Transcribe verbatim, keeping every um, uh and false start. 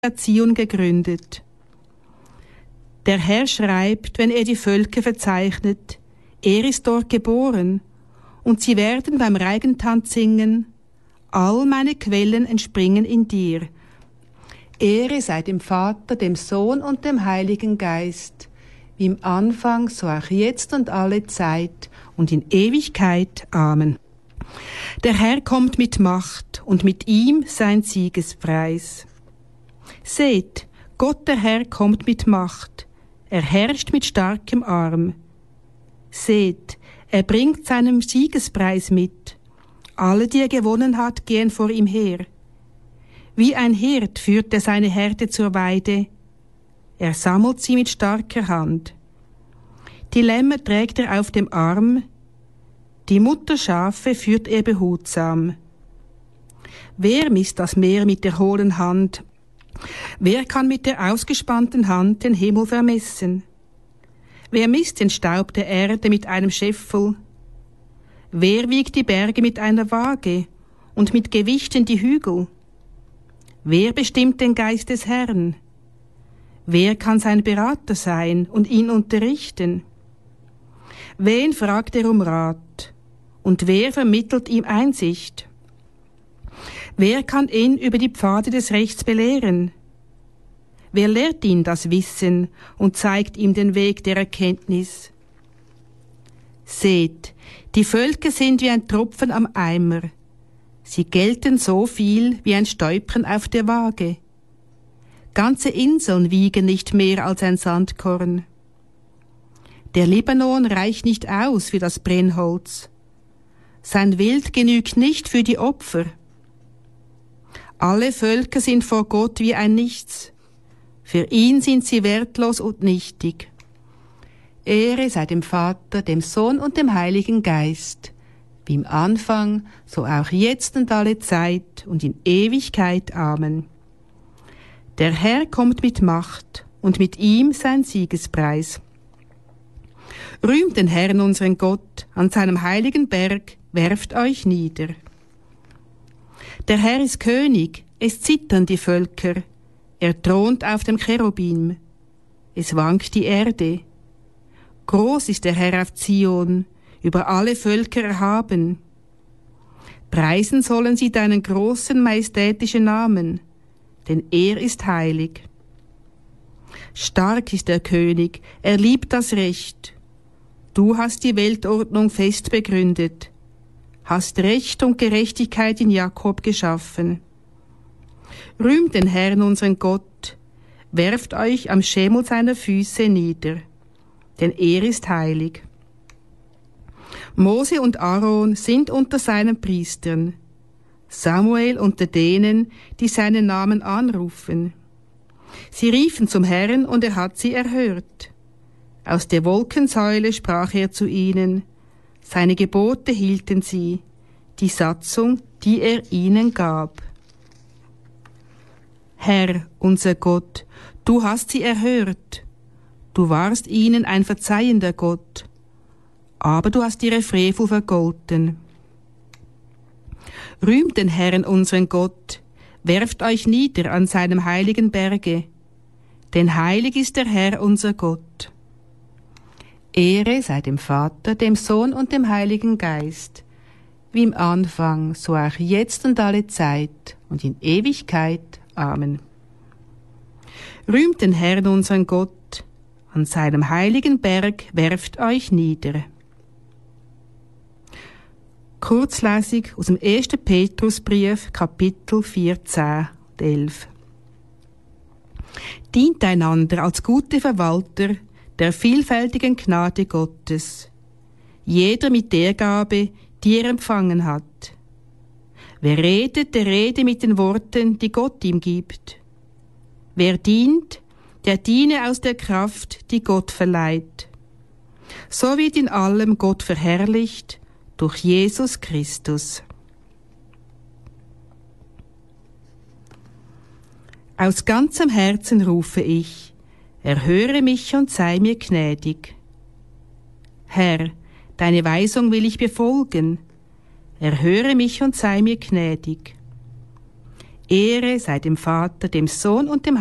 Zion gegründet. Der Herr schreibt, wenn er die Völker verzeichnet, er ist dort geboren, und sie werden beim Reigentanz singen, all meine Quellen entspringen in dir. Ehre sei dem Vater, dem Sohn und dem Heiligen Geist, wie im Anfang, so auch jetzt und alle Zeit und in Ewigkeit. Amen. Der Herr kommt mit Macht und mit ihm sein Siegespreis. Seht, Gott der Herr kommt mit Macht, er herrscht mit starkem Arm. Seht, er bringt seinen Siegespreis mit, alle, die er gewonnen hat, gehen vor ihm her. Wie ein Hirt führt er seine Herde zur Weide, er sammelt sie mit starker Hand. Die Lämmer trägt er auf dem Arm, die Mutterschafe führt er behutsam. Wer misst das Meer mit der hohlen Hand? Wer kann mit der ausgespannten Hand den Himmel vermessen? Wer misst den Staub der Erde mit einem Scheffel? Wer wiegt die Berge mit einer Waage und mit Gewichten die Hügel? Wer bestimmt den Geist des Herrn? Wer kann sein Berater sein und ihn unterrichten? Wen fragt er um Rat? Und wer vermittelt ihm Einsicht? Wer kann ihn über die Pfade des Rechts belehren? Wer lehrt ihn das Wissen und zeigt ihm den Weg der Erkenntnis? Seht, die Völker sind wie ein Tropfen am Eimer. Sie gelten so viel wie ein Stäubchen auf der Waage. Ganze Inseln wiegen nicht mehr als ein Sandkorn. Der Libanon reicht nicht aus für das Brennholz. Sein Wild genügt nicht für die Opfer. Alle Völker sind vor Gott wie ein Nichts. Für ihn sind sie wertlos und nichtig. Ehre sei dem Vater, dem Sohn und dem Heiligen Geist, wie im Anfang, so auch jetzt und alle Zeit und in Ewigkeit. Amen. Der Herr kommt mit Macht und mit ihm sein Siegespreis. Rühmt den Herrn, unseren Gott, an seinem heiligen Berg, werft euch nieder. Der Herr ist König, es zittern die Völker, er thront auf dem Cherubim, es wankt die Erde. Groß ist der Herr auf Zion, über alle Völker erhaben. Preisen sollen sie deinen großen, majestätischen Namen, denn er ist heilig. Stark ist der König, er liebt das Recht. Du hast die Weltordnung fest begründet, hast Recht und Gerechtigkeit in Jakob geschaffen. Rühmt den Herrn, unseren Gott, werft euch am Schemel seiner Füße nieder, denn er ist heilig. Mose und Aaron sind unter seinen Priestern, Samuel unter denen, die seinen Namen anrufen. Sie riefen zum Herrn, und er hat sie erhört. Aus der Wolkensäule sprach er zu ihnen, seine Gebote hielten sie, die Satzung, die er ihnen gab. Herr, unser Gott, du hast sie erhört, du warst ihnen ein verzeihender Gott, aber du hast ihre Frevel vergolten. Rühmt den Herrn, unseren Gott, werft euch nieder an seinem heiligen Berge, denn heilig ist der Herr, unser Gott. Ehre sei dem Vater, dem Sohn und dem Heiligen Geist, wie im Anfang, so auch jetzt und alle Zeit und in Ewigkeit. Amen. Rühmt den Herrn, unseren Gott, an seinem heiligen Berg werft euch nieder. Kurzlesung aus dem ersten Petrusbrief, Kapitel vierzehn und elf. Dient einander als gute Verwalter der vielfältigen Gnade Gottes, jeder mit der Gabe, die er empfangen hat. Wer redet, der rede mit den Worten, die Gott ihm gibt. Wer dient, der diene aus der Kraft, die Gott verleiht. So wird in allem Gott verherrlicht durch Jesus Christus. Aus ganzem Herzen rufe ich, erhöre mich und sei mir gnädig. Herr, deine Weisung will ich befolgen, erhöre mich und sei mir gnädig. Ehre sei dem Vater, dem Sohn und dem